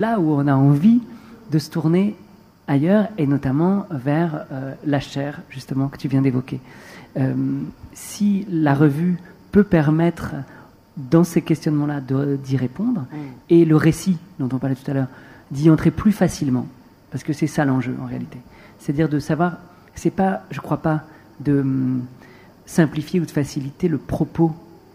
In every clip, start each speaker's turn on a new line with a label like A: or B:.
A: là où on a envie de se tourner ailleurs, et notamment vers la chair, justement, que tu viens d'évoquer. Si la revue peut permettre, dans ces questionnements-là, d'y répondre, et le récit, dont on parlait tout à l'heure, d'y entrer plus facilement, parce que c'est ça l'enjeu, en réalité. C'est-à-dire de savoir, c'est pas, je crois pas, de simplifier ou de faciliter le propos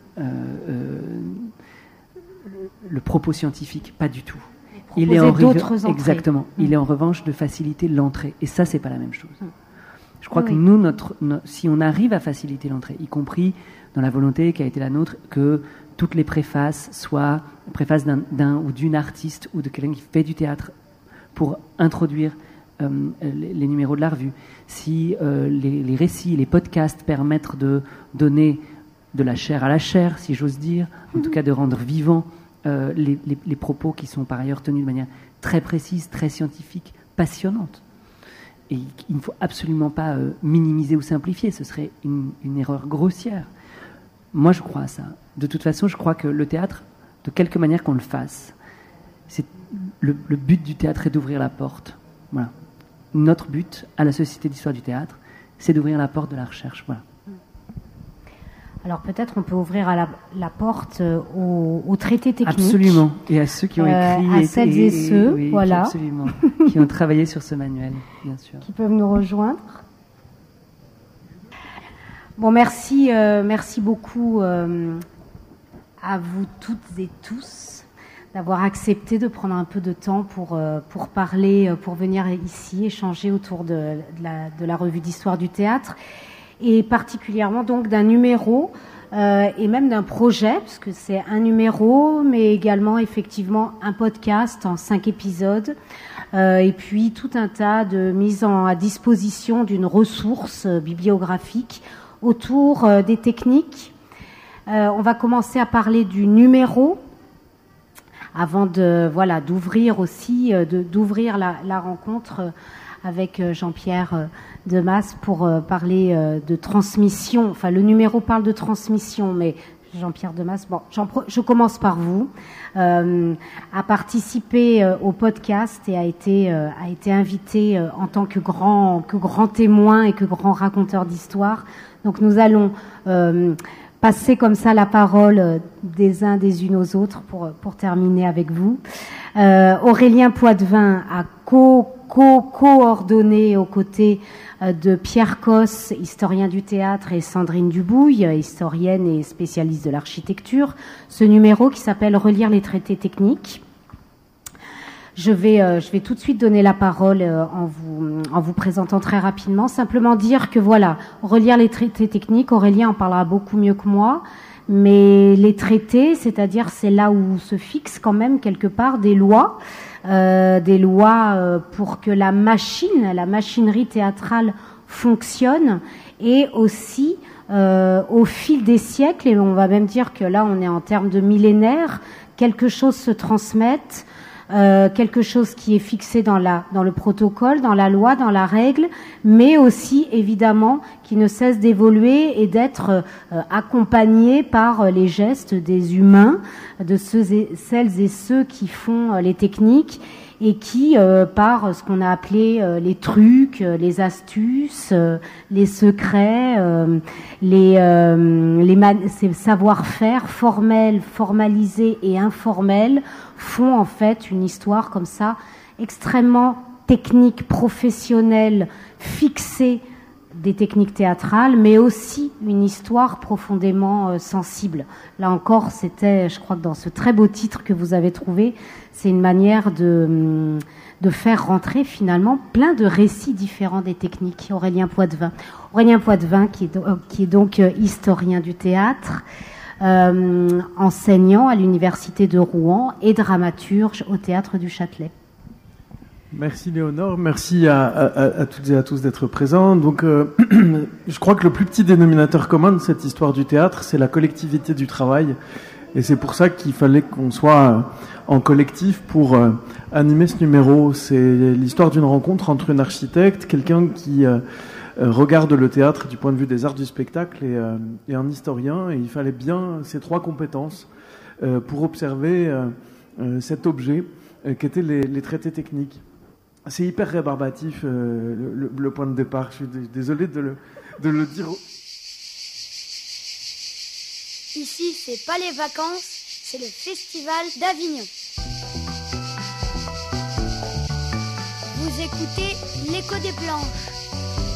A: scientifique, pas du tout. Il est exactement. Il est en revanche de faciliter l'entrée, et ça c'est pas la même chose. Je crois que nous, si on arrive à faciliter l'entrée, y compris dans la volonté qui a été la nôtre, que toutes les préfaces soient préfaces d'un ou d'une artiste ou de quelqu'un qui fait du théâtre pour introduire les numéros de la revue, si les récits, les podcasts permettent de donner de la chair à la chair, si j'ose dire, en tout cas de rendre vivants les propos qui sont par ailleurs tenus de manière très précise, très scientifique, passionnante. Et il ne faut absolument pas minimiser ou simplifier, ce serait une erreur grossière. Moi, je crois à ça. De toute façon, je crois que le théâtre, de quelque manière qu'on le fasse, le but du théâtre est d'ouvrir la porte. Voilà. Notre but à la Société d'histoire du théâtre, c'est d'ouvrir la porte de la recherche. Voilà.
B: Alors peut-être on peut ouvrir la porte aux traités techniques.
A: Absolument. Et à ceux qui ont écrit.
B: À celles et ceux,
A: oui,
B: voilà.
A: Absolument. Qui ont travaillé sur ce manuel, bien sûr.
B: Qui peuvent nous rejoindre. Bon, merci beaucoup à vous toutes et tous d'avoir accepté de prendre un peu de temps pour parler, pour venir ici échanger autour de la revue d'histoire du théâtre, et particulièrement donc d'un numéro et même d'un projet, parce que c'est un numéro, mais également effectivement un podcast en 5 épisodes, et puis tout un tas de mises à disposition d'une ressource bibliographique autour des techniques. On va commencer à parler du numéro avant d'ouvrir aussi d'ouvrir la rencontre avec Jean-Pierre Demas pour parler de transmission. Enfin, le numéro parle de transmission, mais Jean-Pierre Demas, bon, je commence par vous, a participé au podcast et a été invité en tant que grand témoin et que grand raconteur d'histoire. Donc nous allons passer comme ça la parole des uns des unes aux autres pour terminer avec vous. Aurélien Poitevin a coordonné aux côtés de Pierre Cosse, historien du théâtre, et Sandrine Dubouille, historienne et spécialiste de l'architecture, ce numéro qui s'appelle « Relire les traités techniques ». Je vais tout de suite donner la parole en vous présentant très rapidement. Simplement dire que voilà, relire les traités techniques, Aurélien en parlera beaucoup mieux que moi, mais les traités, c'est-à-dire c'est là où se fixent quand même quelque part des lois pour que la machinerie théâtrale fonctionne, et aussi au fil des siècles, et on va même dire que là on est en termes de millénaires, quelque chose se transmette, quelque chose qui est fixé dans le protocole, dans la loi, dans la règle, mais aussi évidemment qui ne cesse d'évoluer et d'être accompagné par les gestes des humains, de celles et ceux qui font les techniques, et qui, par ce qu'on a appelé les trucs, les astuces, les secrets, ces savoir-faire formels, formalisés et informels, font en fait une histoire comme ça extrêmement technique, professionnelle, fixée des techniques théâtrales, mais aussi une histoire profondément sensible. Là encore, c'était, je crois que dans ce très beau titre que vous avez trouvé, c'est une manière de faire rentrer finalement plein de récits différents des techniques. Aurélien Poitevin, qui est donc historien du théâtre, enseignant à l'université de Rouen et dramaturge au théâtre du Châtelet.
C: Merci Léonore, merci à toutes et à tous d'être présents. Donc, je crois que le plus petit dénominateur commun de cette histoire du théâtre, c'est la collectivité du travail. Et c'est pour ça qu'il fallait qu'on soit en collectif pour animer ce numéro. C'est l'histoire d'une rencontre entre une architecte, quelqu'un qui regarde le théâtre du point de vue des arts du spectacle, et un historien. Et il fallait bien ces trois compétences pour observer cet objet qui étaient les traités techniques. C'est hyper rébarbatif le point de départ. Je suis désolé de le dire.
D: Ici, c'est pas les vacances, c'est le festival d'Avignon. Vous écoutez l'écho des planches.